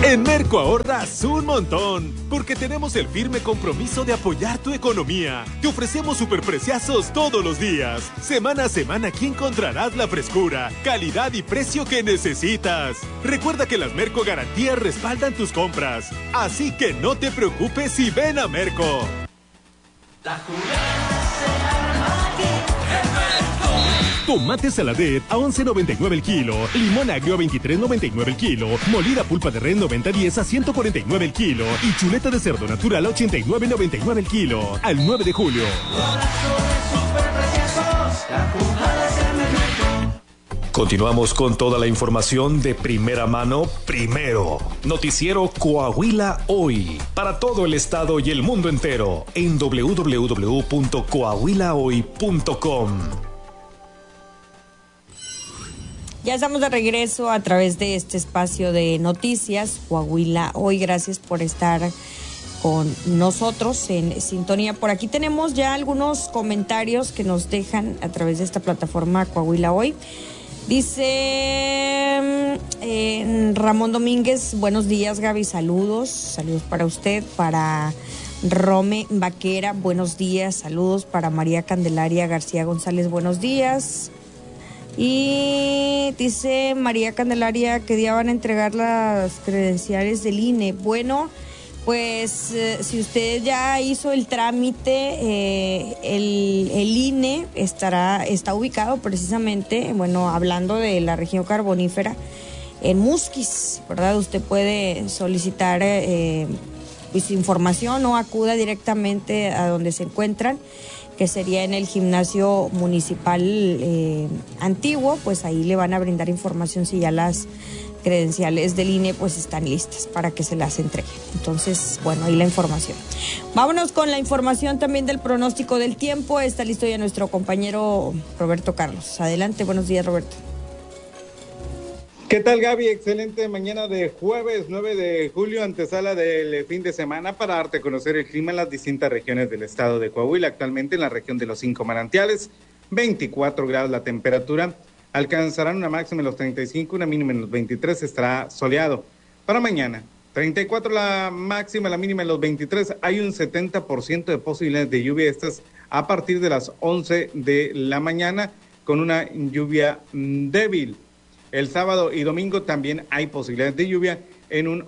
En Merco ahorras un montón, porque tenemos el firme compromiso de apoyar tu economía. Te ofrecemos superpreciazos todos los días. Semana a semana aquí encontrarás la frescura, calidad y precio que necesitas. Recuerda que las Merco Garantías respaldan tus compras. Así que no te preocupes y ven a Merco. La jugada se arma aquí en Merco. Tomate saladet a 11.99 el kilo, limón agrio a 23.99 el kilo, molida pulpa de res 90-10 a 149 el kilo y chuleta de cerdo natural a 89.99 el kilo. Al 9 de julio. Continuamos con toda la información de primera mano, primero. Noticiero Coahuila Hoy. Para todo el estado y el mundo entero en www.coahuilahoy.com. Ya estamos de regreso a través de este espacio de noticias, Coahuila Hoy. Gracias por estar con nosotros en sintonía. Por aquí tenemos ya algunos comentarios que nos dejan a través de esta plataforma Coahuila Hoy. Dice Ramón Domínguez, buenos días Gaby, saludos para usted, para Rome Vaquera, buenos días, saludos para María Candelaria García González, buenos días. Y dice María Candelaria que día van a entregar las credenciales del INE. Bueno, pues si usted ya hizo el trámite, el INE está ubicado precisamente, bueno, hablando de la región carbonífera, en Musquis, ¿verdad? Usted puede solicitar pues, información o acuda directamente a donde se encuentran, que sería en el gimnasio municipal antiguo. Pues ahí le van a brindar información si ya las credenciales del INE pues están listas para que se las entreguen. Entonces, bueno, ahí la información. Vámonos con la información también del pronóstico del tiempo. Está listo ya nuestro compañero Roberto Carlos. Adelante, buenos días, Roberto. ¿Qué tal, Gaby? Excelente mañana de jueves 9 de julio, antesala del fin de semana, para darte a conocer el clima en las distintas regiones del estado de Coahuila. Actualmente en la región de los 5 manantiales, 24 grados la temperatura, alcanzarán una máxima en los 35, una mínima en los 23, estará soleado. Para mañana, 34 la máxima, la mínima en los 23, hay un 70% de posibilidades de lluvia, estas a partir de las 11 de la mañana, con una lluvia débil. El sábado y domingo también hay posibilidades de lluvia en un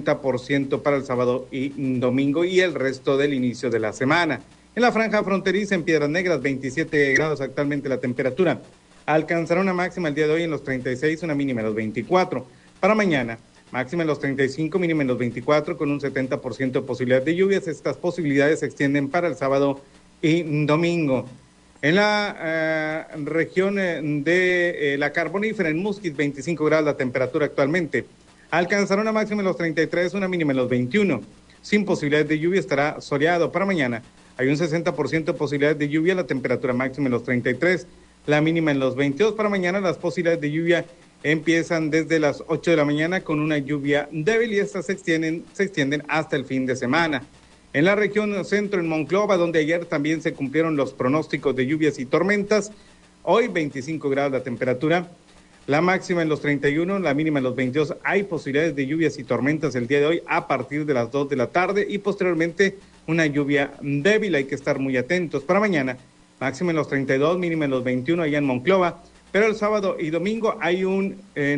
80% para el sábado y domingo y el resto del inicio de la semana. En la franja fronteriza en Piedras Negras, 27 grados actualmente la temperatura. Alcanzará una máxima el día de hoy en los 36, una mínima en los 24. Para mañana, máxima en los 35, mínima en los 24, con un 70% de posibilidad de lluvias. Estas posibilidades se extienden para el sábado y domingo. En la región de la carbonífera, en Musquis, 25 grados la temperatura actualmente. Alcanzará una máxima en los 33, una mínima en los 21. Sin posibilidades de lluvia, estará soleado. Para mañana hay un 60% de posibilidades de lluvia, la temperatura máxima en los 33, la mínima en los 22. Para mañana las posibilidades de lluvia empiezan desde las 8 de la mañana con una lluvia débil y estas se extienden hasta el fin de semana. En la región centro, en Monclova, donde ayer también se cumplieron los pronósticos de lluvias y tormentas, hoy 25 grados la temperatura, la máxima en los 31, la mínima en los 22. Hay posibilidades de lluvias y tormentas el día de hoy a partir de las 2 de la tarde y posteriormente una lluvia débil, hay que estar muy atentos. Para mañana, máxima en los 32, mínima en los 21 allá en Monclova, pero el sábado y domingo hay un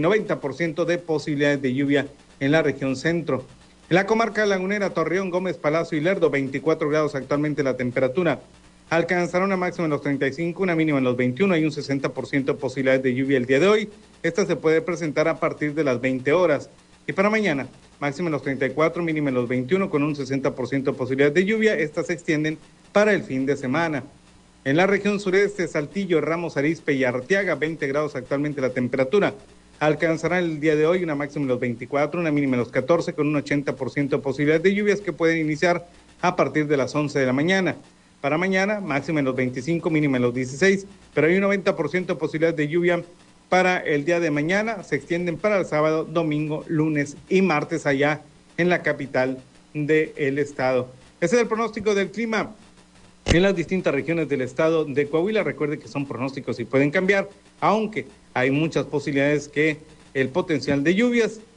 90% de posibilidades de lluvia en la región centro. En la comarca lagunera, Torreón, Gómez, Palacio y Lerdo, 24 grados actualmente la temperatura. Alcanzará una máxima en los 35, una mínima en los 21. Hay un 60% de posibilidades de lluvia el día de hoy. Esta se puede presentar a partir de las 20 horas. Y para mañana, máxima en los 34, mínima en los 21, con un 60% de posibilidades de lluvia. Estas se extienden para el fin de semana. En la región sureste, Saltillo, Ramos Arizpe y Arteaga, 20 grados actualmente la temperatura. Alcanzará el día de hoy una máxima en los 24, una mínima en los 14, con un 80% de posibilidades de lluvias que pueden iniciar a partir de las 11 de la mañana. Para mañana, máxima en los 25, mínima en los 16, pero hay un 90% de posibilidades de lluvia para el día de mañana. Se extienden para el sábado, domingo, lunes y martes allá en la capital del estado. Ese es el pronóstico del clima en las distintas regiones del estado de Coahuila. Recuerde que son pronósticos y pueden cambiar, aunque hay muchas posibilidades que el potencial de lluvias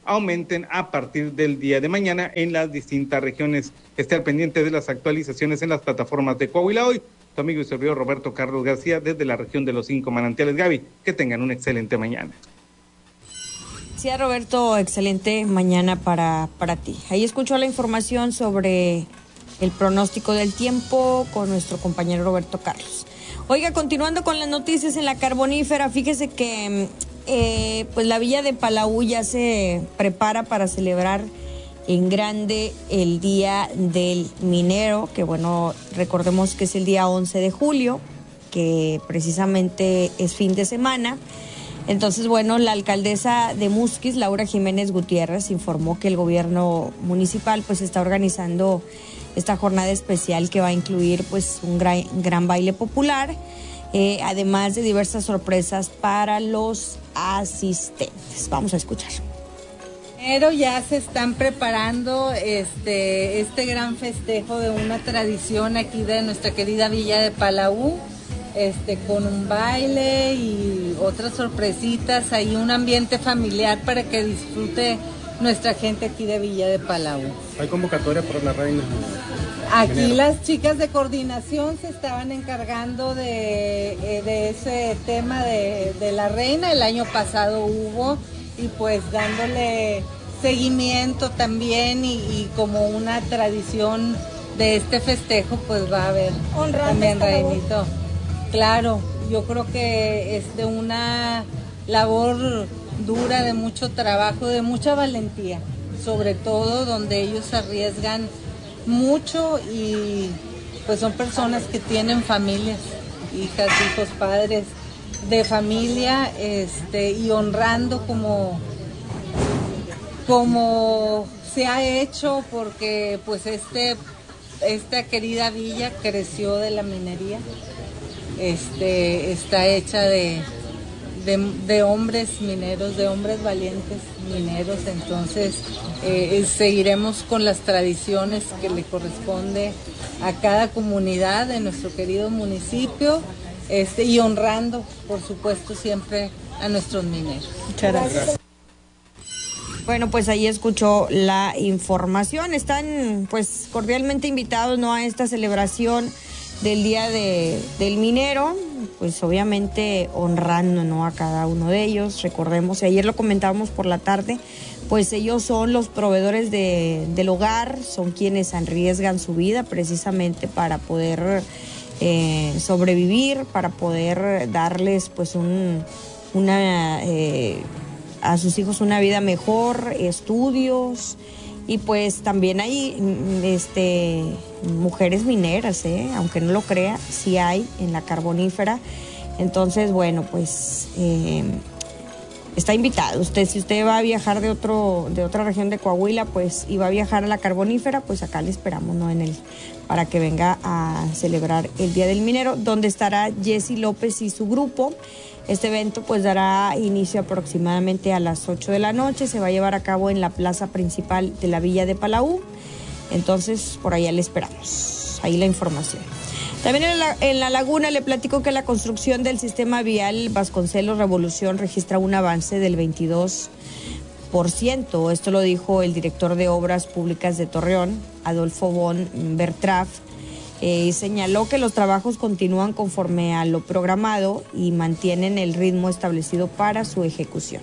aumenten a partir del día de mañana en las distintas regiones. Esté al pendiente de las actualizaciones en las plataformas de Coahuila Hoy. Tu amigo y servidor Roberto Carlos García desde la región de los 5 manantiales. Gaby, que tengan una excelente mañana. Sí, Roberto, excelente mañana para ti. Ahí escuchó la información sobre el pronóstico del tiempo con nuestro compañero Roberto Carlos. Oiga, continuando con las noticias en la carbonífera, fíjese que pues la Villa de Palau ya se prepara para celebrar en grande el Día del Minero, que bueno, recordemos que es el día 11 de julio, que precisamente es fin de semana. Entonces, bueno, la alcaldesa de Musquis, Laura Jiménez Gutiérrez, informó que el gobierno municipal pues está organizando esta jornada especial que va a incluir pues un gran baile popular, además de diversas sorpresas para los asistentes. Vamos a escuchar. Pero ya se están preparando este gran festejo de una tradición aquí de nuestra querida Villa de Palau, con un baile y otras sorpresitas, hay un ambiente familiar para que disfrute nuestra gente aquí de Villa de Palau. ¿Hay convocatoria para la reina? Aquí las chicas de coordinación se estaban encargando de ese tema de la reina. El año pasado hubo, y pues dándole seguimiento también y como una tradición de este festejo, pues va a haber también reinito. Claro, yo creo que es de una labor dura, de mucho trabajo, de mucha valentía, sobre todo donde ellos arriesgan mucho y pues son personas que tienen familias, hijas, hijos, padres de familia, y honrando como se ha hecho, porque pues esta querida villa creció de la minería. Está hecha de hombres mineros, de hombres valientes mineros. Entonces seguiremos con las tradiciones que le corresponde a cada comunidad de nuestro querido municipio, y honrando, por supuesto, siempre a nuestros mineros. Muchas gracias. Bueno, pues ahí escuchó la información. Están pues cordialmente invitados, ¿no?, a esta celebración del Día del Minero, pues obviamente honrando, ¿no?, a cada uno de ellos. Recordemos, y ayer lo comentábamos por la tarde, pues ellos son los proveedores del hogar, son quienes arriesgan su vida precisamente para poder sobrevivir, para poder darles pues a sus hijos una vida mejor, estudios. Y pues también hay mujeres mineras, aunque no lo crea, sí hay en la carbonífera. Entonces, bueno, pues está invitado. Si usted va a viajar de otra región de Coahuila, pues, y va a viajar a la carbonífera, pues acá le esperamos, ¿no?, para que venga a celebrar el Día del Minero, donde estará Jessy López y su grupo. Este evento pues dará inicio aproximadamente a las 8 de la noche, se va a llevar a cabo en la plaza principal de la Villa de Palau. Entonces, por allá le esperamos. Ahí la información. También en la Laguna le platico que la construcción del sistema vial Vasconcelos Revolución registra un avance del 22%. Esto lo dijo el director de Obras Públicas de Torreón, Adolfo von Bertraff, y señaló que los trabajos continúan conforme a lo programado y mantienen el ritmo establecido para su ejecución.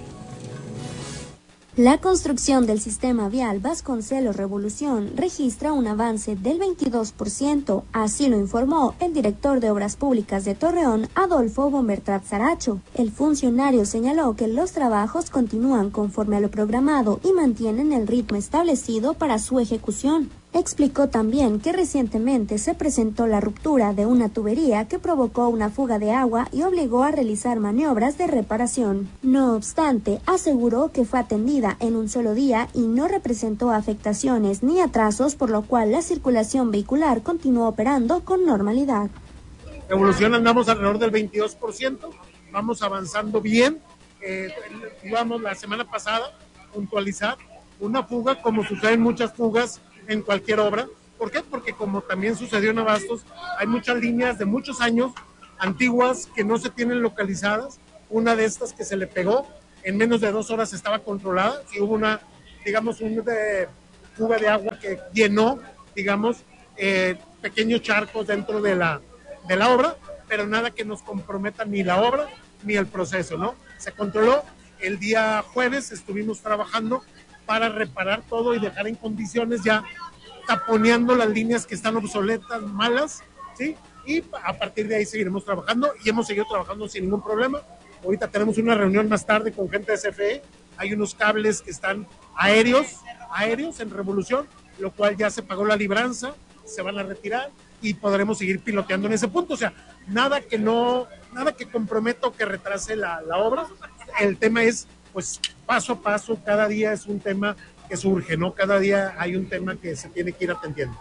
La construcción del sistema vial Vasconcelos Revolución registra un avance del 22%, así lo informó el director de Obras Públicas de Torreón, Adolfo von Bertraff Saracho. El funcionario señaló que los trabajos continúan conforme a lo programado y mantienen el ritmo establecido para su ejecución. Explicó también que recientemente se presentó la ruptura de una tubería que provocó una fuga de agua y obligó a realizar maniobras de reparación. No obstante, aseguró que fue atendida en un solo día y no representó afectaciones ni atrasos, por lo cual la circulación vehicular continuó operando con normalidad. Evolución andamos alrededor del 22%, vamos avanzando bien. Íbamos la semana pasada puntualizar una fuga, como suceden muchas fugas en cualquier obra. ¿Por qué? Porque como también sucedió en Abastos, hay muchas líneas de muchos años antiguas que no se tienen localizadas. Una de estas que se le pegó, en menos de 2 horas estaba controlada. Sí hubo una digamos, fuga de agua que llenó, digamos, pequeños charcos dentro de la obra, pero nada que nos comprometa ni la obra ni el proceso, ¿no? Se controló. El día jueves estuvimos trabajando para reparar todo y dejar en condiciones, ya taponeando las líneas que están obsoletas, malas, ¿sí? Y a partir de ahí seguiremos trabajando y hemos seguido trabajando sin ningún problema. Ahorita tenemos una reunión más tarde con gente de CFE. Hay unos cables que están aéreos en revolución, lo cual ya se pagó la libranza, se van a retirar y podremos seguir piloteando en ese punto. O sea, nada que comprometa o que retrase la obra. El tema es, pues, paso a paso, cada día es un tema que surge, ¿no? Cada día hay un tema que se tiene que ir atendiendo.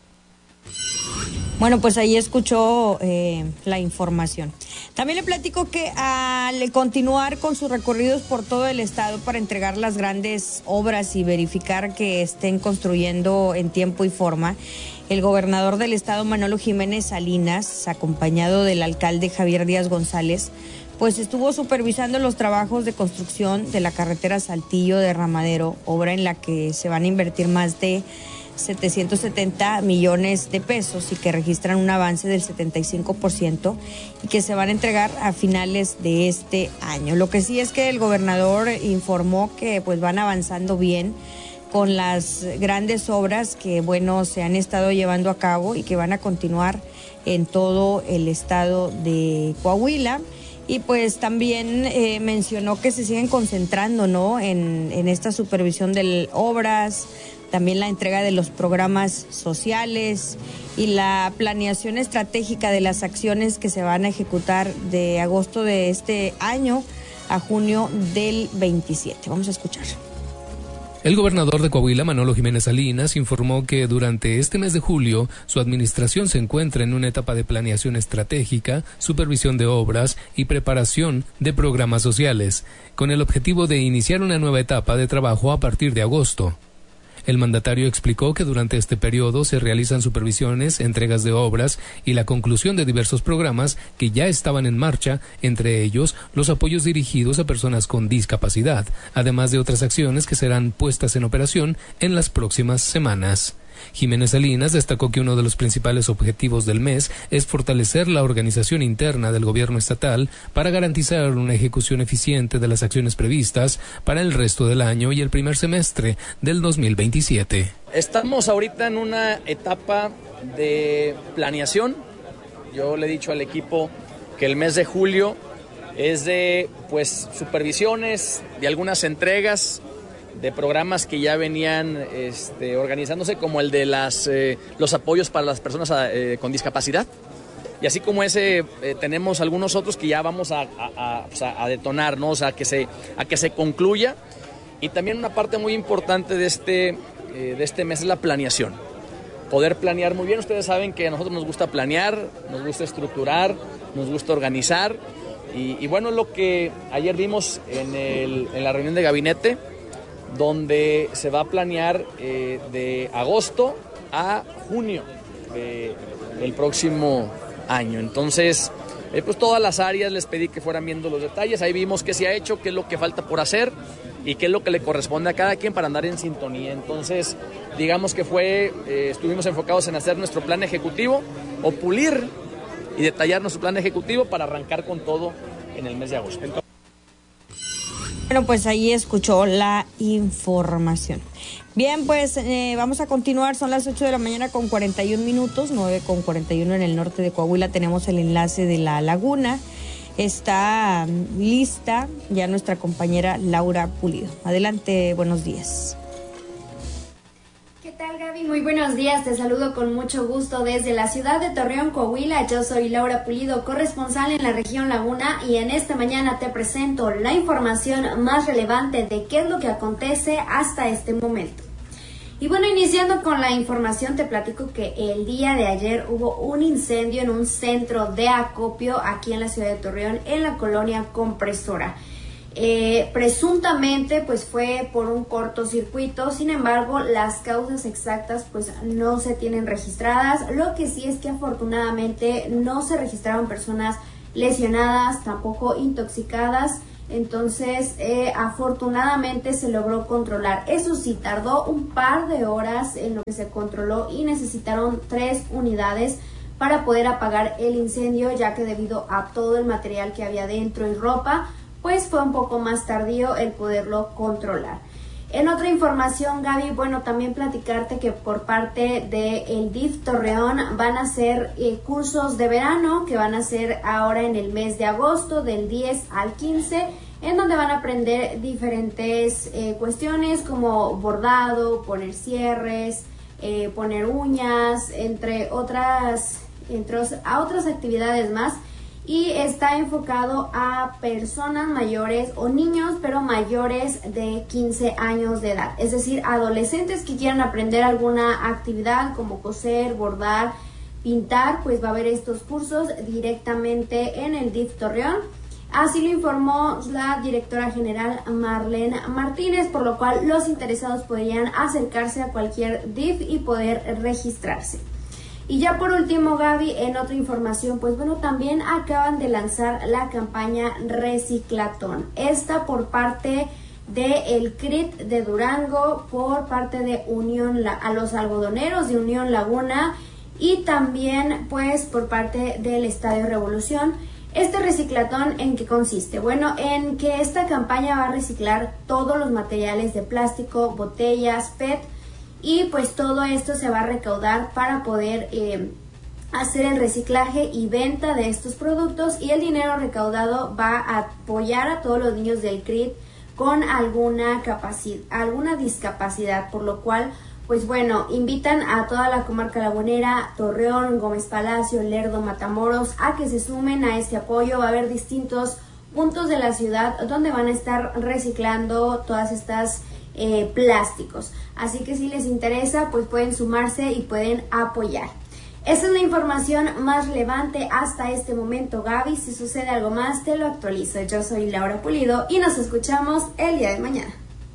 Bueno, pues ahí escuchó la información. También le platico que al continuar con sus recorridos por todo el estado para entregar las grandes obras y verificar que estén construyendo en tiempo y forma, el gobernador del estado, Manolo Jiménez Salinas, acompañado del alcalde Javier Díaz González, pues estuvo supervisando los trabajos de construcción de la carretera Saltillo de Ramadero, obra en la que se van a invertir más de 770 millones de pesos y que registran un avance del 75% y que se van a entregar a finales de este año. Lo que sí es que el gobernador informó que pues van avanzando bien con las grandes obras que, bueno, se han estado llevando a cabo y que van a continuar en todo el estado de Coahuila. Y pues también mencionó que se siguen concentrando, ¿no?, en esta supervisión de obras, también la entrega de los programas sociales y la planeación estratégica de las acciones que se van a ejecutar de agosto de este año a junio del 27. Vamos a escuchar. El gobernador de Coahuila, Manolo Jiménez Salinas, informó que durante este mes de julio su administración se encuentra en una etapa de planeación estratégica, supervisión de obras y preparación de programas sociales, con el objetivo de iniciar una nueva etapa de trabajo a partir de agosto. El mandatario explicó que durante este periodo se realizan supervisiones, entregas de obras y la conclusión de diversos programas que ya estaban en marcha, entre ellos los apoyos dirigidos a personas con discapacidad, además de otras acciones que serán puestas en operación en las próximas semanas. Jiménez Salinas destacó que uno de los principales objetivos del mes es fortalecer la organización interna del gobierno estatal para garantizar una ejecución eficiente de las acciones previstas para el resto del año y el primer semestre del 2027. Estamos ahorita en una etapa de planeación. Yo le he dicho al equipo que el mes de julio es de supervisiones, de algunas entregas de programas que ya venían organizándose, como el de los apoyos para las personas con discapacidad. Y así como ese, tenemos algunos otros que ya vamos a detonar, ¿no? O sea, a que se concluya. Y también una parte muy importante de este mes es la planeación. Poder planear muy bien. Ustedes saben que a nosotros nos gusta planear, nos gusta estructurar, nos gusta organizar. Y bueno, lo que ayer vimos en la reunión de gabinete, donde se va a planear de agosto a junio del próximo año. Entonces, pues todas las áreas les pedí que fueran viendo los detalles. Ahí vimos qué se ha hecho, qué es lo que falta por hacer y qué es lo que le corresponde a cada quien para andar en sintonía. Entonces, digamos que estuvimos enfocados en hacer nuestro plan ejecutivo o pulir y detallar nuestro plan ejecutivo para arrancar con todo en el mes de agosto. Bueno, pues ahí escuchó la información. Bien, pues vamos a continuar. Son las 8 de la mañana con 41 minutos, 9:41 en el norte de Coahuila. Tenemos el enlace de La Laguna. Está lista ya nuestra compañera Laura Pulido. Adelante, buenos días. ¿Qué tal, Gaby? Muy buenos días, te saludo con mucho gusto desde la ciudad de Torreón, Coahuila. Yo soy Laura Pulido, corresponsal en la región Laguna, y en esta mañana te presento la información más relevante de qué es lo que acontece hasta este momento. Y bueno, iniciando con la información, te platico que el día de ayer hubo un incendio en un centro de acopio aquí en la ciudad de Torreón, en la colonia Compresora. Presuntamente pues fue por un cortocircuito. Sin embargo, las causas exactas pues no se tienen registradas. Lo que sí es que afortunadamente no se registraron personas lesionadas, tampoco intoxicadas, Entonces, afortunadamente se logró controlar. Eso sí, tardó un par de horas en lo que se controló y necesitaron 3 unidades para poder apagar el incendio, ya que debido a todo el material que había dentro y ropa, pues fue un poco más tardío el poderlo controlar. En otra información, Gaby, bueno, también platicarte que por parte del DIF Torreón van a hacer cursos de verano que van a ser ahora en el mes de agosto, del 10 al 15, en donde van a aprender diferentes cuestiones como bordado, poner cierres, poner uñas, entre otras actividades más. Y está enfocado a personas mayores o niños, pero mayores de 15 años de edad. Es decir, adolescentes que quieran aprender alguna actividad como coser, bordar, pintar, pues va a haber estos cursos directamente en el DIF Torreón. Así lo informó la directora general Marlene Martínez, por lo cual los interesados podrían acercarse a cualquier DIF y poder registrarse. Y ya por último, Gaby, en otra información, pues bueno, también acaban de lanzar la campaña Reciclatón. Esta por parte del CRIT de Durango, por parte de a los algodoneros de Unión Laguna y también pues por parte del Estadio Revolución. Este reciclatón, ¿en qué consiste? Bueno, en que esta campaña va a reciclar todos los materiales de plástico, botellas, PET, y pues todo esto se va a recaudar para poder hacer el reciclaje y venta de estos productos, y el dinero recaudado va a apoyar a todos los niños del CRIT con alguna discapacidad, por lo cual pues bueno, invitan a toda la comarca lagunera, Torreón, Gómez Palacio, Lerdo, Matamoros, a que se sumen a este apoyo. Va a haber distintos puntos de la ciudad donde van a estar reciclando todas estas plásticos. Así que si les interesa, pues pueden sumarse y pueden apoyar. Esa es la información más relevante hasta este momento, Gaby. Si sucede algo más, te lo actualizo. Yo soy Laura Pulido y nos escuchamos el día de mañana.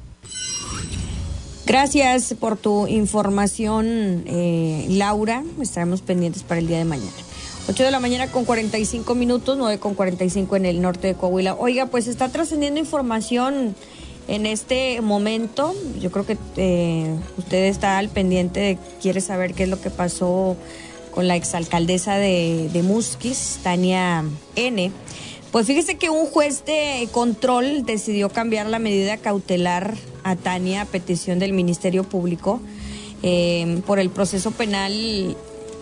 Gracias por tu información, Laura. Estaremos pendientes para el día de mañana. 8 de la mañana con 45 minutos, 9 con 45 en el norte de Coahuila. Oiga, pues está trascendiendo información en este momento. Yo creo que usted está al pendiente, quiere saber qué es lo que pasó con la exalcaldesa de Musquis, Tania N. Pues fíjese que un juez de control decidió cambiar la medida cautelar a Tania a petición del Ministerio Público por el proceso penal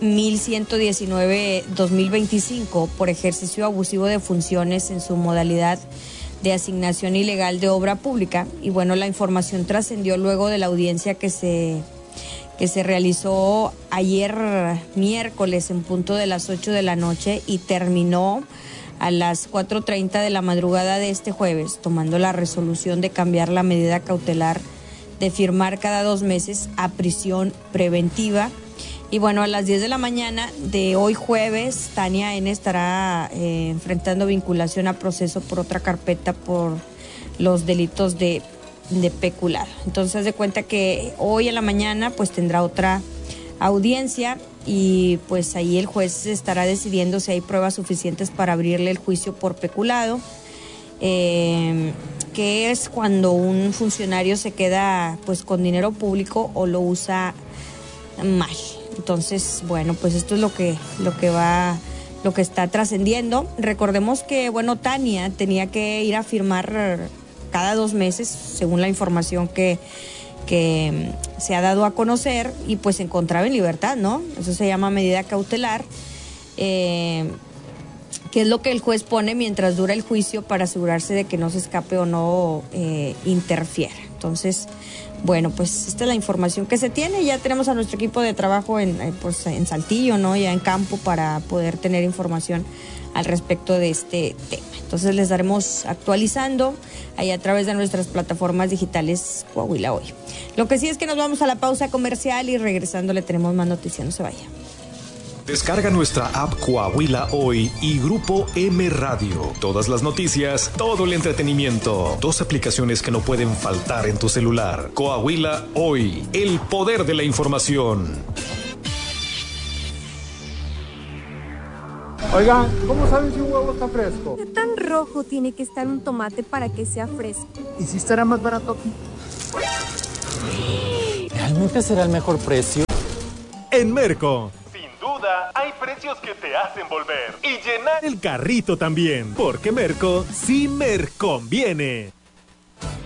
1119-2025 por ejercicio abusivo de funciones en su modalidad de asignación ilegal de obra pública. Y bueno, la información trascendió luego de la audiencia que se realizó ayer miércoles en punto de las 8 de la noche y terminó a las 4:30 de la madrugada de este jueves, tomando la resolución de cambiar la medida cautelar de firmar cada 2 meses a prisión preventiva. Y bueno, a las 10 de la mañana de hoy jueves, Tania N. estará enfrentando vinculación a proceso por otra carpeta por los delitos de peculado. Entonces, haz de cuenta que hoy en la mañana pues tendrá otra audiencia y pues ahí el juez estará decidiendo si hay pruebas suficientes para abrirle el juicio por peculado, que es cuando un funcionario se queda pues con dinero público o lo usa mal. Entonces, bueno, pues esto es lo que está trascendiendo. Recordemos que, bueno, Tania tenía que ir a firmar cada 2 meses, según la información que se ha dado a conocer, y pues se encontraba en libertad, ¿no? Eso se llama medida cautelar, que es lo que el juez pone mientras dura el juicio para asegurarse de que no se escape o no interfiera. Entonces, bueno, pues esta es la información que se tiene. Ya tenemos a nuestro equipo de trabajo en Saltillo, ¿no? Ya en campo, para poder tener información al respecto de este tema. Entonces les daremos actualizando ahí a través de nuestras plataformas digitales Coahuila Hoy. Lo que sí es que nos vamos a la pausa comercial y regresando le tenemos más noticias. No se vaya. Descarga nuestra app Coahuila Hoy y Grupo M Radio. Todas las noticias, todo el entretenimiento. 2 aplicaciones que no pueden faltar en tu celular. Coahuila Hoy, el poder de la información. Oigan, ¿cómo saben si un huevo está fresco? ¿Qué tan rojo tiene que estar un tomate para que sea fresco? ¿Y si estará más barato aquí? ¿Realmente será el mejor precio? En Merco, sin duda, hay precios que te hacen volver y llenar el carrito también, porque Merco sí me conviene.